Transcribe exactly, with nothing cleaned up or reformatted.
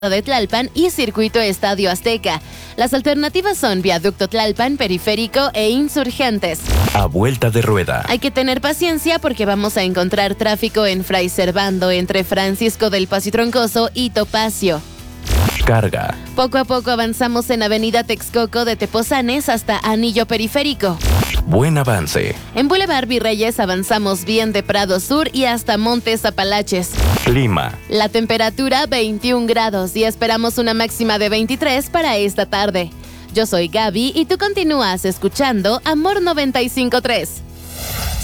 de Tlalpan y Circuito Estadio Azteca. Las alternativas son Viaducto Tlalpan, Periférico e Insurgentes. A vuelta de rueda. Hay que tener paciencia porque vamos a encontrar tráfico en Fray Servando entre Francisco del Paso y Troncoso y Topacio. Carga. Poco a poco avanzamos en Avenida Texcoco de Tepozanes hasta Anillo Periférico. Buen avance. En Boulevard Virreyes avanzamos bien de Prado Sur y hasta Montes Apalaches. Clima. La temperatura veintiún grados y esperamos una máxima de veintitrés para esta tarde. Yo soy Gaby y tú continúas escuchando Amor noventa y cinco punto tres.